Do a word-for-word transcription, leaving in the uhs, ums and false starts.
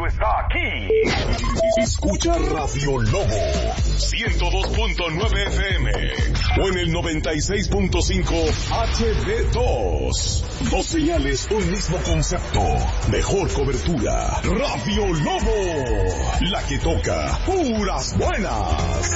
está aquí. Escucha Radio Lobo ciento dos punto nueve F M o en el noventa y seis punto cinco H D dos. Dos señales, un mismo concepto. Mejor cobertura. Radio Lobo, la que toca puras buenas.